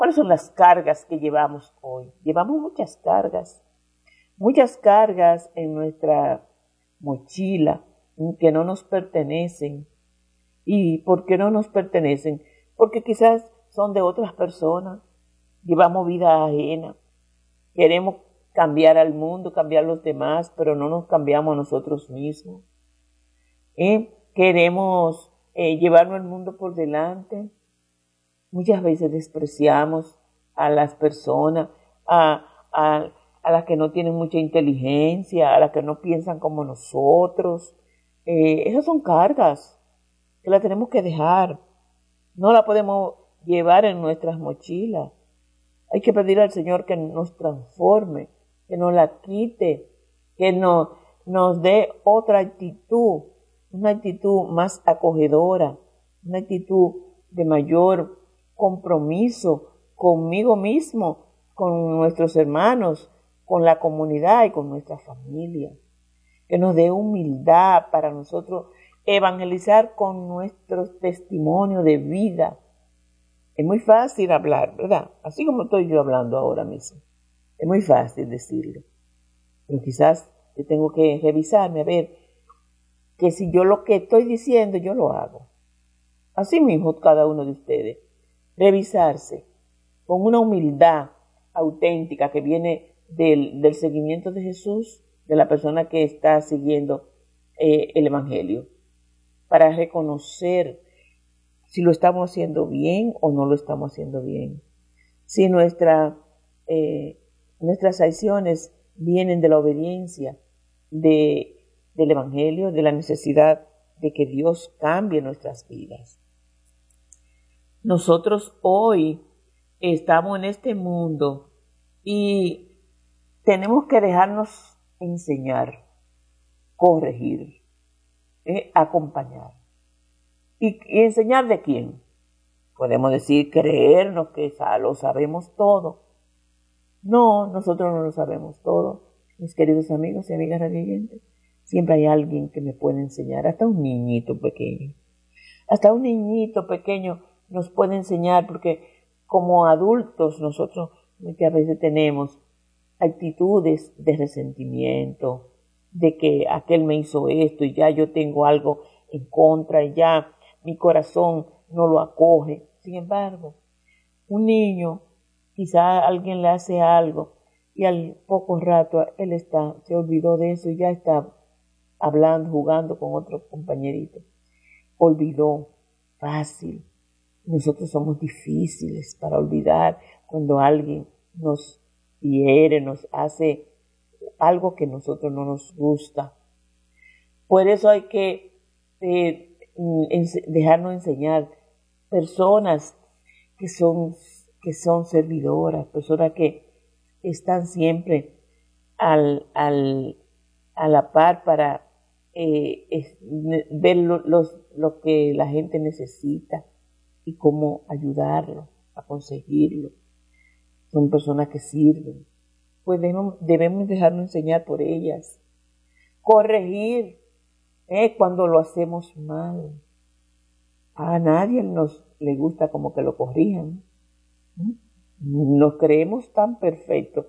¿Cuáles son las cargas que llevamos hoy? Llevamos muchas cargas en nuestra mochila que no nos pertenecen. ¿Y por qué no nos pertenecen? Porque quizás son de otras personas, llevamos vida ajena, queremos cambiar al mundo, cambiar a los demás, pero no nos cambiamos a nosotros mismos. Queremos llevarnos el mundo por delante. Muchas veces despreciamos a las personas, a las que no tienen mucha inteligencia, a las que no piensan como nosotros. Esas son cargas que las tenemos que dejar. No las podemos llevar en nuestras mochilas. Hay que pedir al Señor que nos transforme, que nos la quite, que nos dé otra actitud, una actitud más acogedora, una actitud de mayor compromiso conmigo mismo, con nuestros hermanos, con la comunidad y con nuestra familia. Que nos dé humildad para nosotros evangelizar con nuestro testimonio de vida. Es muy fácil hablar, ¿verdad? Así como estoy yo hablando ahora mismo. Es muy fácil decirlo. Pero quizás yo tengo que revisarme a ver que si yo lo que estoy diciendo, yo lo hago. Así mismo cada uno de ustedes. Revisarse con una humildad auténtica que viene del seguimiento de Jesús, de la persona que está siguiendo el Evangelio, para reconocer si lo estamos haciendo bien o no lo estamos haciendo bien. Si nuestras acciones vienen de la obediencia del Evangelio, de la necesidad de que Dios cambie nuestras vidas. Nosotros hoy estamos en este mundo y tenemos que dejarnos enseñar, corregir, acompañar. ¿Y enseñar de quién? Podemos decir, creernos que lo sabemos todo. No, nosotros no lo sabemos todo. Mis queridos amigos y amigas radioyentes, siempre hay alguien que me puede enseñar, hasta un niñito pequeño. Hasta un niñito pequeño nos puede enseñar, porque como adultos nosotros muchas veces tenemos actitudes de resentimiento, de que aquel me hizo esto y ya yo tengo algo en contra y ya mi corazón no lo acoge. Sin embargo, un niño, quizá alguien le hace algo y al poco rato él se olvidó de eso y ya está hablando, jugando con otro compañerito. Olvidó fácil. Nosotros somos difíciles para olvidar cuando alguien nos hiere, nos hace algo que a nosotros no nos gusta. Por eso hay que dejarnos enseñar personas que son servidoras, personas que están siempre a la par para ver lo que la gente necesita y cómo ayudarlo a conseguirlo. Son personas que sirven. Pues debemos dejarnos enseñar por ellas. Corregir cuando lo hacemos mal. A nadie le gusta como que lo corrijan. Nos creemos tan perfectos.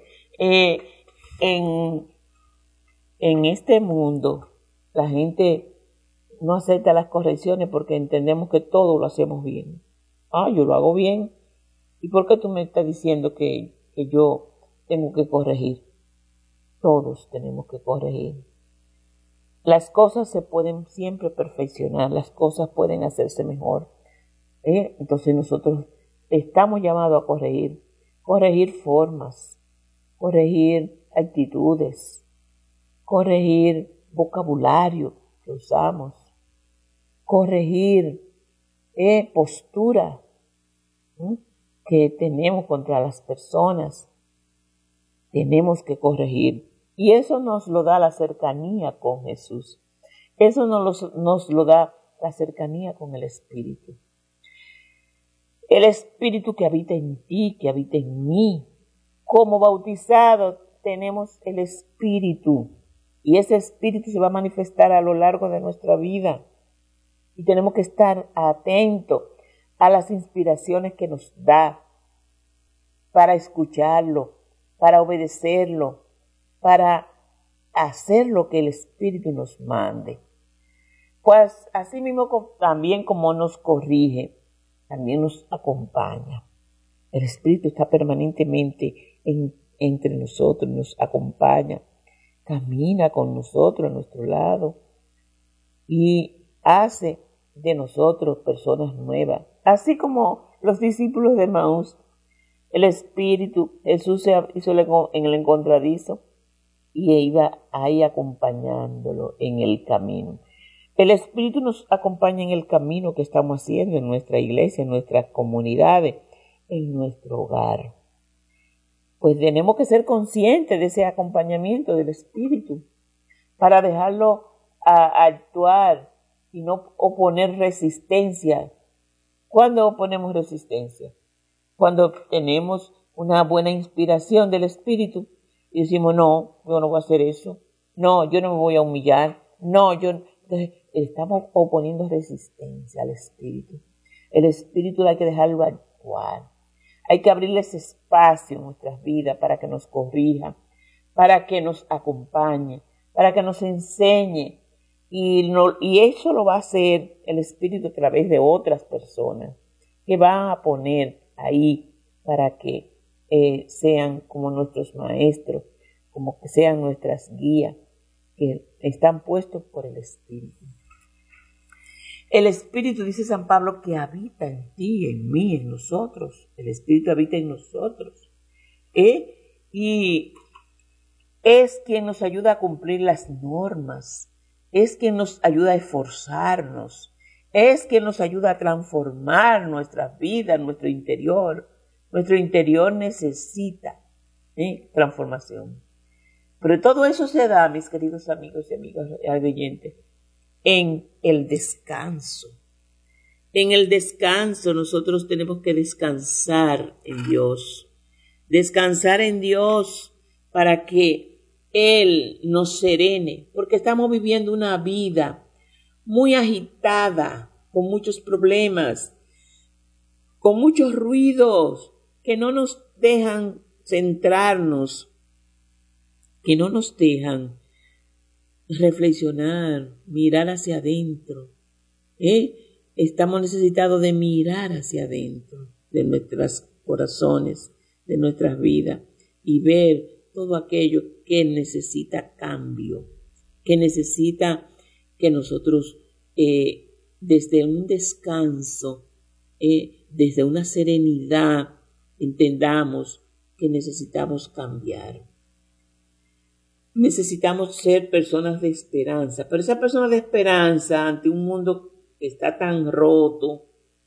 En este mundo, la gente no acepta las correcciones porque entendemos que todo lo hacemos bien. Yo lo hago bien. ¿Y por qué tú me estás diciendo que yo tengo que corregir? Todos tenemos que corregir. Las cosas se pueden siempre perfeccionar, las cosas pueden hacerse mejor. Entonces nosotros estamos llamados a corregir formas, corregir actitudes, corregir vocabulario que usamos, corregir postura que tenemos contra las personas. Tenemos que corregir. Y eso nos lo da la cercanía con Jesús. Eso nos lo da la cercanía con el Espíritu. El Espíritu que habita en ti, que habita en mí. Como bautizados tenemos el Espíritu. Y ese Espíritu se va a manifestar a lo largo de nuestra vida. Y tenemos que estar atentos a las inspiraciones que nos da. para escucharlo, para obedecerlo, para hacer lo que el Espíritu nos mande. Pues así mismo también como nos corrige, también nos acompaña. El Espíritu está permanentemente entre nosotros, nos acompaña, camina con nosotros a nuestro lado y hace de nosotros personas nuevas. Así como los discípulos de Maús, el Espíritu, Jesús se hizo en el encontradizo y iba ahí acompañándolo en el camino. El Espíritu nos acompaña en el camino que estamos haciendo en nuestra iglesia, en nuestras comunidades, en nuestro hogar. Pues tenemos que ser conscientes de ese acompañamiento del Espíritu para dejarlo actuar y no oponer resistencia. ¿Cuándo oponemos resistencia? Cuando tenemos una buena inspiración del Espíritu y decimos, no, yo no voy a hacer eso. No, yo no me voy a humillar. No, Entonces, estamos oponiendo resistencia al Espíritu. El Espíritu hay que dejarlo actuar. Hay que abrirles espacio en nuestras vidas para que nos corrija, para que nos acompañe, para que nos enseñe. Y eso lo va a hacer el Espíritu a través de otras personas que van a poner ahí para que sean como nuestros maestros, como que sean nuestras guías, que están puestos por el Espíritu. El Espíritu, dice San Pablo, que habita en ti, en mí, en nosotros. El Espíritu habita en nosotros. Y es quien nos ayuda a cumplir las normas. Es quien nos ayuda a esforzarnos. Es quien nos ayuda a transformar nuestras vidas, nuestro interior. Nuestro interior necesita transformación. Pero todo eso se da, mis queridos amigos y amigas oyentes, en el descanso. En el descanso nosotros tenemos que descansar en Dios. Descansar en Dios para que Él nos serene, porque estamos viviendo una vida muy agitada, con muchos problemas, con muchos ruidos que no nos dejan centrarnos, que no nos dejan reflexionar, mirar hacia adentro. Estamos necesitados de mirar hacia adentro de nuestros corazones, de nuestras vidas y ver todo aquello que necesita cambio, que necesita que nosotros desde un descanso, desde una serenidad, entendamos que necesitamos cambiar. Necesitamos ser personas de esperanza, pero esa persona de esperanza ante un mundo que está tan roto,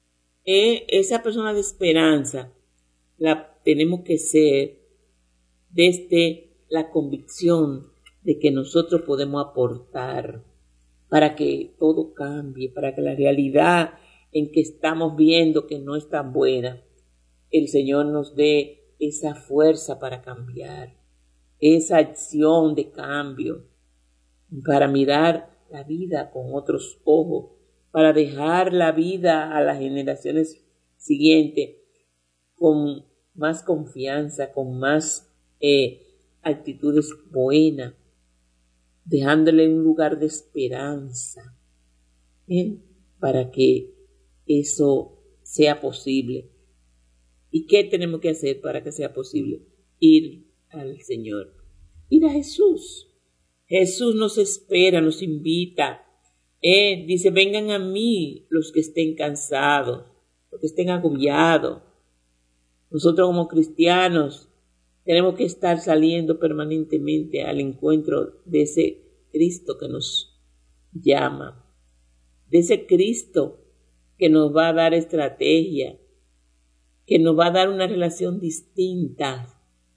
esa persona de esperanza la tenemos que ser desde la convicción de que nosotros podemos aportar para que todo cambie, para que la realidad en que estamos viendo que no es tan buena, el Señor nos dé esa fuerza para cambiar, esa acción de cambio, para mirar la vida con otros ojos, para dejar la vida a las generaciones siguientes con más confianza, con más actitudes buenas, dejándole un lugar de esperanza, para que eso sea posible. ¿Y qué tenemos que hacer para que sea posible? Ir al Señor, ir a Jesús. Jesús nos espera, nos invita. Dice, vengan a mí los que estén cansados, los que estén agobiados. Nosotros como cristianos tenemos que estar saliendo permanentemente al encuentro de ese Cristo que nos llama, de ese Cristo que nos va a dar estrategia, que nos va a dar una relación distinta,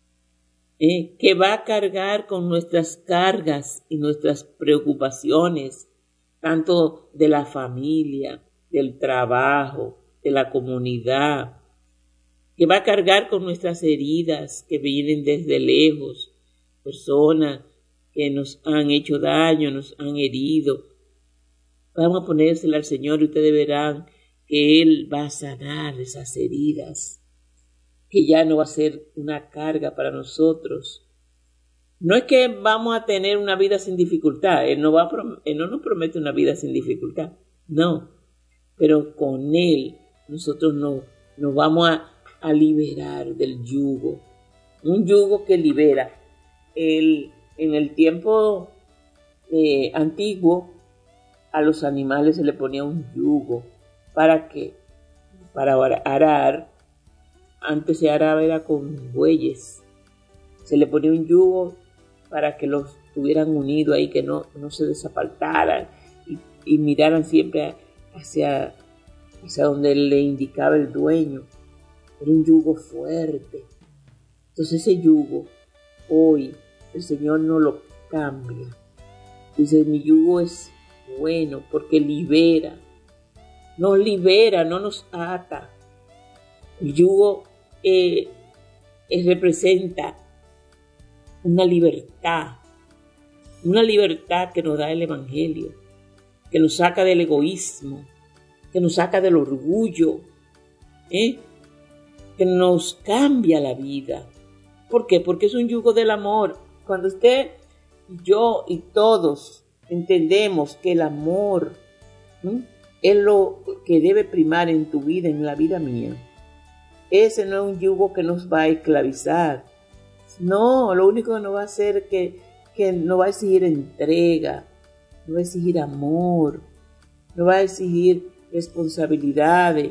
que va a cargar con nuestras cargas y nuestras preocupaciones, tanto de la familia, del trabajo, de la comunidad, que va a cargar con nuestras heridas que vienen desde lejos, personas que nos han hecho daño, nos han herido. Vamos a ponérsela al Señor y ustedes verán que Él va a sanar esas heridas. que ya no va a ser una carga para nosotros. No es que vamos a tener una vida sin dificultad, Él no nos promete una vida sin dificultad, no, pero con Él nosotros nos vamos a liberar del yugo, un yugo que libera. En el tiempo antiguo a los animales se le ponía un yugo. ¿Para qué? Para arar. Antes se araba era con bueyes. Se le ponía un yugo para que los tuvieran unidos ahí, que no se desapartaran y miraran siempre hacia donde le indicaba el dueño. Era un yugo fuerte. Entonces ese yugo, hoy, el Señor no lo cambia. Dice, mi yugo es bueno porque libera. Nos libera, no nos ata. El yugo representa una libertad que nos da el Evangelio, que nos saca del egoísmo, que nos saca del orgullo, que nos cambia la vida. ¿Por qué? Porque es un yugo del amor. Cuando usted, yo y todos entendemos que el amor es lo que debe primar en tu vida, en la vida mía, ese no es un yugo que nos va a esclavizar. No, lo único que nos va a hacer que nos va a exigir entrega, nos va a exigir amor, nos va a exigir responsabilidades.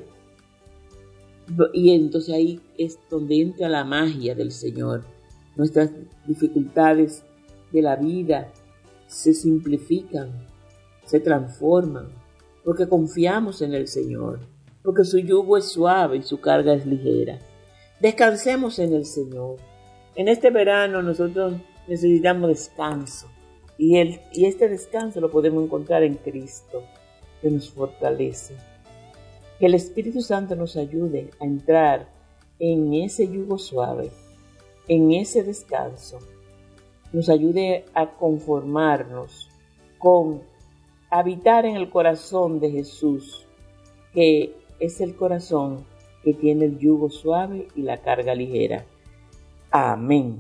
Y entonces ahí es donde entra la magia del Señor. Nuestras dificultades de la vida se simplifican, se transforman, porque confiamos en el Señor, porque su yugo es suave y su carga es ligera. Descansemos en el Señor. En este verano nosotros necesitamos descanso, y este descanso lo podemos encontrar en Cristo, que nos fortalece. Que el Espíritu Santo nos ayude a entrar en ese yugo suave, en ese descanso. Nos ayude a conformarnos con habitar en el corazón de Jesús, que es el corazón que tiene el yugo suave y la carga ligera. Amén.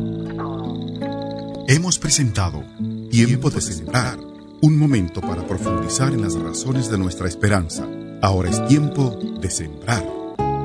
Hemos presentado Tiempo de Sembrar, un momento para profundizar en las razones de nuestra esperanza. Ahora es tiempo de sembrar.